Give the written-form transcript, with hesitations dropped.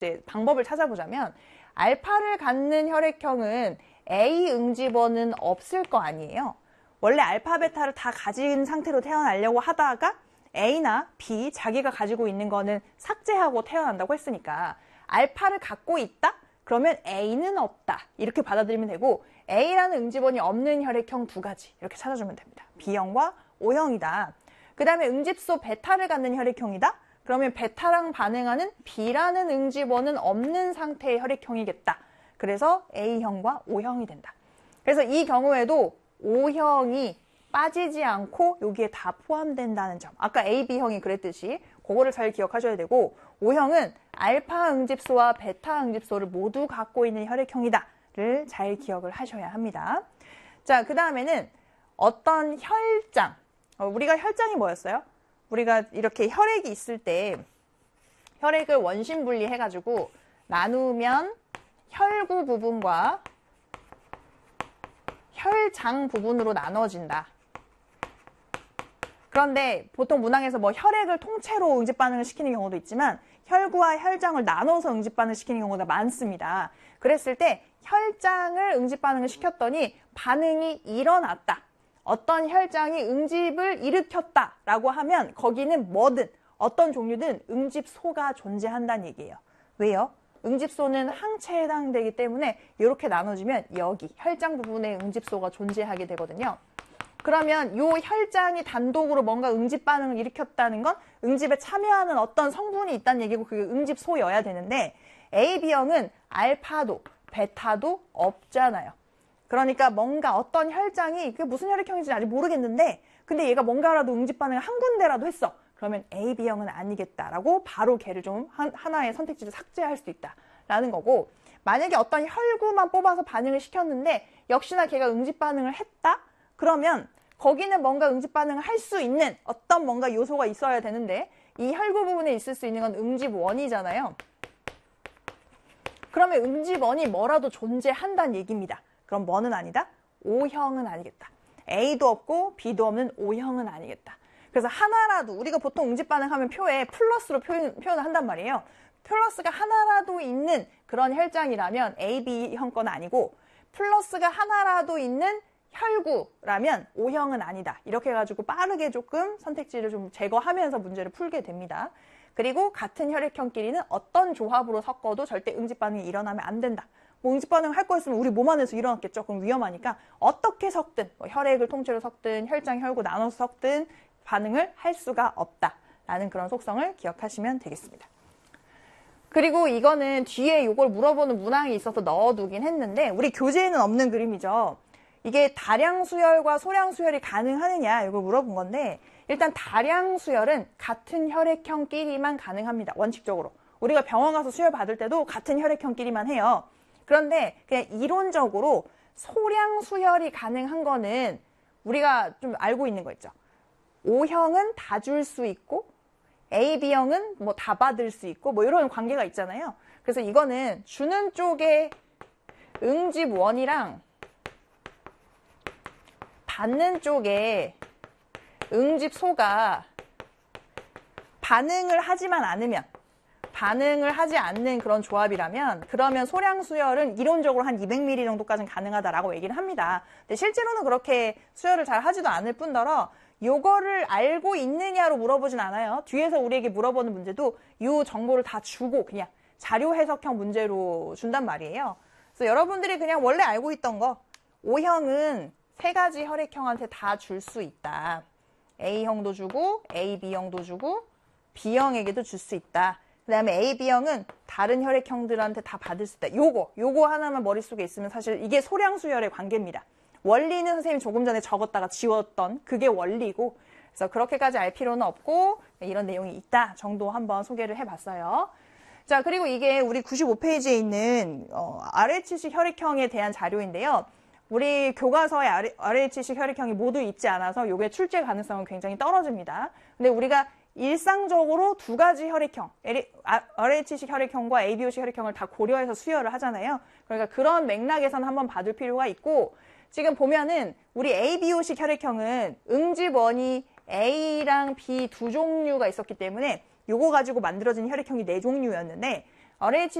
방법을 찾아보자면 알파를 갖는 혈액형은 A 응집원은 없을 거 아니에요. 원래 알파, 베타를 다 가진 상태로 태어나려고 하다가 A나 B, 자기가 가지고 있는 거는 삭제하고 태어난다고 했으니까 알파를 갖고 있다? 그러면 A는 없다. 이렇게 받아들이면 되고 A라는 응집원이 없는 혈액형 두 가지 이렇게 찾아주면 됩니다. B형과 O형이다. 그 다음에 응집소 베타를 갖는 혈액형이다? 그러면 베타랑 반응하는 B라는 응집원은 없는 상태의 혈액형이겠다. 그래서 A형과 O형이 된다. 그래서 이 경우에도 O형이 빠지지 않고 여기에 다 포함된다는 점. 아까 A, B형이 그랬듯이 그거를 잘 기억하셔야 되고 O형은 알파 응집소와 베타 응집소를 모두 갖고 있는 혈액형이다를 잘 기억을 하셔야 합니다. 자, 그 다음에는 어떤 혈장. 우리가 혈장이 뭐였어요? 우리가 이렇게 혈액이 있을 때 혈액을 원심 분리해가지고 나누면 혈구 부분과 혈장 부분으로 나눠진다. 그런데 보통 문항에서 뭐 혈액을 통째로 응집 반응을 시키는 경우도 있지만 혈구와 혈장을 나눠서 응집 반응을 시키는 경우가 많습니다. 그랬을 때 혈장을 응집 반응을 시켰더니 반응이 일어났다. 어떤 혈장이 응집을 일으켰다라고 하면 거기는 뭐든 어떤 종류든 응집소가 존재한다는 얘기예요. 왜요? 응집소는 항체에 해당되기 때문에 이렇게 나눠지면 여기 혈장 부분에 응집소가 존재하게 되거든요. 그러면 이 혈장이 단독으로 뭔가 응집 반응을 일으켰다는 건 응집에 참여하는 어떤 성분이 있다는 얘기고 그게 응집소여야 되는데 A, B형은 알파도 베타도 없잖아요. 그러니까 뭔가 어떤 혈장이 그게 무슨 혈액형인지 아직 모르겠는데 근데 얘가 뭔가라도 응집 반응을 한 군데라도 했어. 그러면 A, B형은 아니겠다라고 바로 걔를 좀 하나의 선택지를 삭제할 수 있다라는 거고 만약에 어떤 혈구만 뽑아서 반응을 시켰는데 역시나 걔가 응집 반응을 했다? 그러면 거기는 뭔가 응집 반응을 할 수 있는 어떤 뭔가 요소가 있어야 되는데 이 혈구 부분에 있을 수 있는 건 응집원이잖아요. 그러면 응집원이 뭐라도 존재한다는 얘기입니다. 그럼 뭐는 아니다? O형은 아니겠다. A도 없고 B도 없는 O형은 아니겠다. 그래서 하나라도 우리가 보통 응집 반응하면 표에 플러스로 표현을 한단 말이에요. 플러스가 하나라도 있는 그런 혈장이라면 A, B형 건 아니고 플러스가 하나라도 있는 혈구라면 O형은 아니다. 이렇게 해가지고 빠르게 조금 선택지를 좀 제거하면서 문제를 풀게 됩니다. 그리고 같은 혈액형끼리는 어떤 조합으로 섞어도 절대 응집 반응이 일어나면 안 된다. 뭐 응집 반응 할 거였으면 우리 몸 안에서 일어났겠죠. 그럼 위험하니까 어떻게 섞든 뭐 혈액을 통째로 섞든 혈장, 혈구 나눠서 섞든 반응을 할 수가 없다라는 그런 속성을 기억하시면 되겠습니다. 그리고 이거는 뒤에 이걸 물어보는 문항이 있어서 넣어두긴 했는데 우리 교재에는 없는 그림이죠. 이게 다량 수혈과 소량 수혈이 가능하느냐 이걸 물어본 건데 일단 다량 수혈은 같은 혈액형끼리만 가능합니다. 원칙적으로. 우리가 병원 가서 수혈 받을 때도 같은 혈액형끼리만 해요. 그런데 그냥 이론적으로 소량 수혈이 가능한 거는 우리가 좀 알고 있는 거 있죠. O형은 다 줄 수 있고 A, B형은 뭐 다 받을 수 있고 뭐 이런 관계가 있잖아요. 그래서 이거는 주는 쪽에 응집원이랑 받는 쪽에 응집소가 반응을 하지만 않으면 반응을 하지 않는 그런 조합이라면 그러면 소량 수혈은 이론적으로 한 200ml 정도까지는 가능하다라고 얘기를 합니다. 근데 실제로는 그렇게 수혈을 잘 하지도 않을 뿐더러 요거를 알고 있느냐로 물어보진 않아요. 뒤에서 우리에게 물어보는 문제도 이 정보를 다 주고 그냥 자료 해석형 문제로 준단 말이에요. 그래서 여러분들이 그냥 원래 알고 있던 거 O형은 세 가지 혈액형한테 다 줄 수 있다. A형도 주고 A, B형도 주고 B형에게도 줄 수 있다. 그 다음에 A, B형은 다른 혈액형들한테 다 받을 수 있다. 요거 하나만 머릿속에 있으면 사실 이게 소량 수혈의 관계입니다. 원리는 선생님이 조금 전에 적었다가 지웠던 그게 원리고 그래서 그렇게까지 알 필요는 없고 이런 내용이 있다 정도 한번 소개를 해봤어요. 자, 그리고 이게 우리 95페이지에 있는 RHC 혈액형에 대한 자료인데요. 우리 교과서에 RHC 혈액형이 모두 있지 않아서 이게 출제 가능성은 굉장히 떨어집니다. 근데 우리가 일상적으로 두 가지 혈액형, RHC 혈액형과 ABOC 혈액형을 다 고려해서 수혈을 하잖아요. 그러니까 그런 맥락에서는 한번 봐둘 필요가 있고 지금 보면은 우리 ABOC 혈액형은 응집원이 A랑 B 두 종류가 있었기 때문에 요거 가지고 만들어진 혈액형이 4종류였는데 RH